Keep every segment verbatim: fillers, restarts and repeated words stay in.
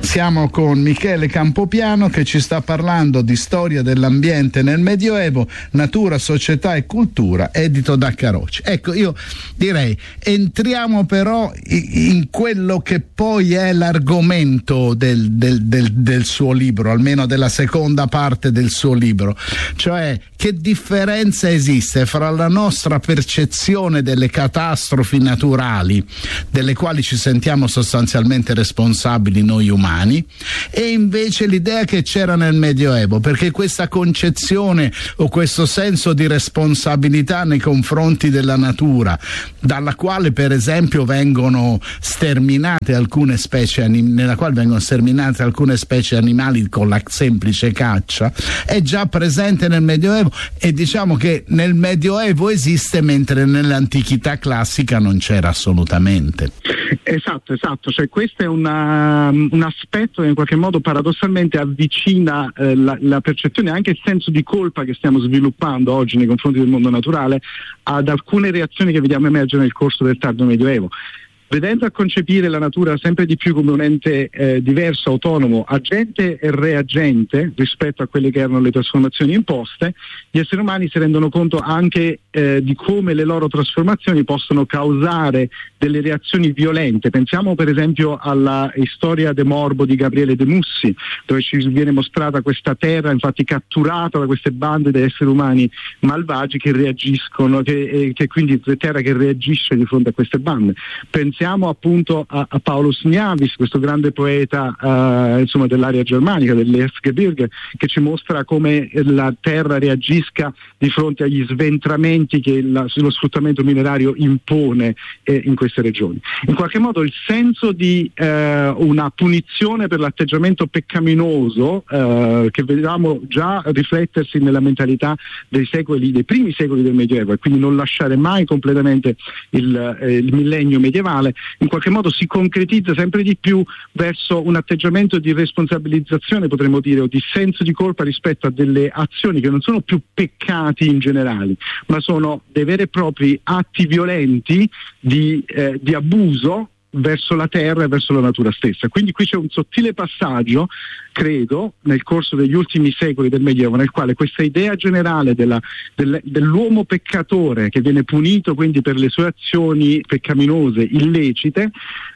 Siamo con Michele Campopiano che ci sta parlando di storia dell'ambiente nel Medioevo, natura, società e cultura, edito da Carocci. Ecco, io direi entriamo però in quello che poi è l'argomento del, del, del, del suo libro, almeno della seconda parte del suo libro, cioè che differenza esiste fra la nostra percezione delle catastrofi naturali, delle quali ci sentiamo sostanzialmente responsabili noi umani, e invece l'idea che c'era nel Medioevo, perché questa concezione o questo senso di responsabilità nei confronti della natura, dalla quale per esempio vengono sterminate alcune specie anim- nella quale vengono sterminate alcune specie animali con la semplice caccia, è già presente nel Medioevo, e diciamo che nel Medioevo esiste mentre nell'antichità classica non c'era assolutamente. Esatto, esatto, cioè questo è una, un aspetto che in qualche modo paradossalmente avvicina eh, la, la percezione e anche il senso di colpa che stiamo sviluppando oggi nei confronti del mondo naturale ad alcune reazioni che vediamo emergere nel corso del tardo Medioevo. Vedendo a concepire la natura sempre di più come un ente eh, diverso, autonomo, agente e reagente rispetto a quelle che erano le trasformazioni imposte, gli esseri umani si rendono conto anche eh, di come le loro trasformazioni possono causare delle reazioni violente. Pensiamo per esempio alla storia de Morbo di Gabriele De Mussi, dove ci viene mostrata questa terra infatti catturata da queste bande di esseri umani malvagi che reagiscono, che, eh, che quindi è terra che reagisce di fronte a queste bande. Pensiamo Pensiamo appunto a, a Paulus Niavis, questo grande poeta uh, insomma dell'area germanica, dell'Erzgebirge, che ci mostra come la terra reagisca di fronte agli sventramenti che la, lo sfruttamento minerario impone eh, in queste regioni. In qualche modo il senso di uh, una punizione per l'atteggiamento peccaminoso uh, che vediamo già riflettersi nella mentalità dei secoli, dei primi secoli del Medioevo, e quindi non lasciare mai completamente il, eh, il millennio medievale, in qualche modo si concretizza sempre di più verso un atteggiamento di responsabilizzazione, potremmo dire, o di senso di colpa rispetto a delle azioni che non sono più peccati in generale, ma sono dei veri e propri atti violenti di, eh, di abuso verso la terra e verso la natura stessa. Quindi qui c'è un sottile passaggio, credo, nel corso degli ultimi secoli del Medioevo, nel quale questa idea generale della, del, dell'uomo peccatore che viene punito quindi per le sue azioni peccaminose, illecite,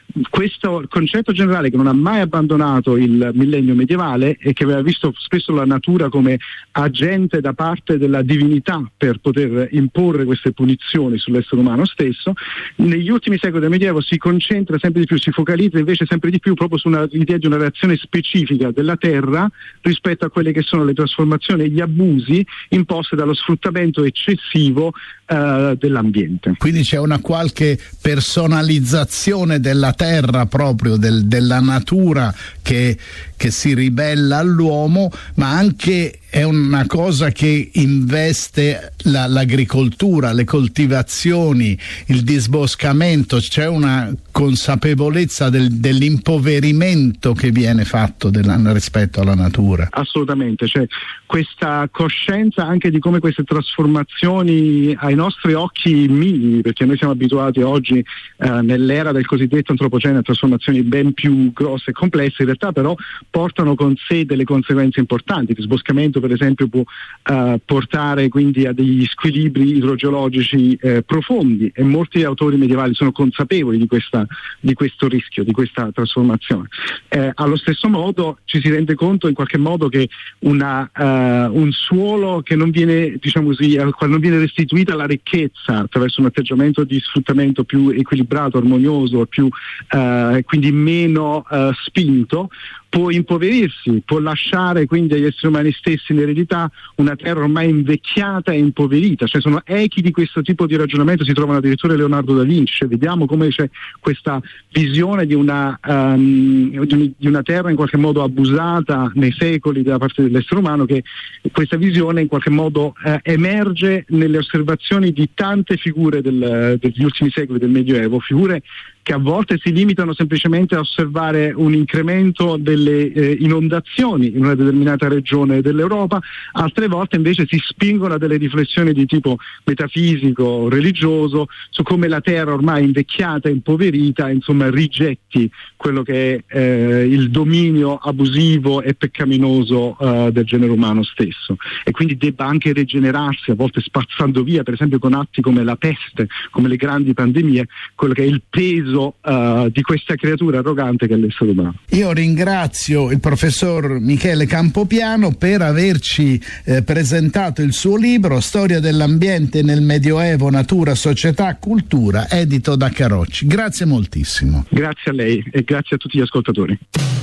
questo concetto generale che non ha mai abbandonato il millennio medievale e che aveva visto spesso la natura come agente da parte della divinità per poter imporre queste punizioni sull'essere umano stesso, negli ultimi secoli del Medioevo si concentra sempre di più, si focalizza invece sempre di più proprio sull'idea di una reazione specifica della terra rispetto a quelle che sono le trasformazioni e gli abusi imposti dallo sfruttamento eccessivo uh, dell'ambiente. Quindi c'è una qualche personalizzazione della terra, proprio del, della natura che, che si ribella all'uomo, ma anche è una cosa che investe la, l'agricoltura, le coltivazioni, il disboscamento. C'è una consapevolezza del, dell'impoverimento che viene fatto della, rispetto alla natura. Assolutamente, c'è questa coscienza anche di come queste trasformazioni ai nostri occhi minimi, perché noi siamo abituati oggi eh, nell'era del cosiddetto antropocene a trasformazioni ben più grosse e complesse, in realtà però portano con sé delle conseguenze importanti. Il disboscamento per esempio può uh, portare quindi a degli squilibri idrogeologici eh, profondi, e molti autori medievali sono consapevoli di, questa, di questo rischio, di questa trasformazione. Eh, allo stesso modo ci si rende conto in qualche modo che una, uh, un suolo che non viene, diciamo così, al quale non viene restituita la ricchezza attraverso un atteggiamento di sfruttamento più equilibrato, armonioso, più uh, quindi meno uh, spinto, può impoverirsi, può lasciare quindi agli esseri umani stessi in eredità una terra ormai invecchiata e impoverita. Cioè sono echi di questo tipo di ragionamento si trovano addirittura in Leonardo da Vinci. Cioè, vediamo come c'è questa visione di una, um, di una terra in qualche modo abusata nei secoli da parte dell'essere umano, che questa visione in qualche modo eh, emerge nelle osservazioni di tante figure del, degli ultimi secoli del Medioevo, figure che a volte si limitano semplicemente a osservare un incremento del delle eh, inondazioni in una determinata regione dell'Europa, altre volte invece si spingono a delle riflessioni di tipo metafisico, religioso, su come la terra ormai invecchiata, impoverita, insomma rigetti quello che è eh, il dominio abusivo e peccaminoso eh, del genere umano stesso, e quindi debba anche rigenerarsi, a volte spazzando via, per esempio con atti come la peste, come le grandi pandemie, quello che è il peso uh, di questa creatura arrogante che è l'essere umano. Io ringrazio il professor Michele Campopiano per averci eh, presentato il suo libro Storia dell'ambiente nel Medioevo, natura, società, cultura, edito da Carocci. Grazie moltissimo. Grazie a lei e grazie a tutti gli ascoltatori.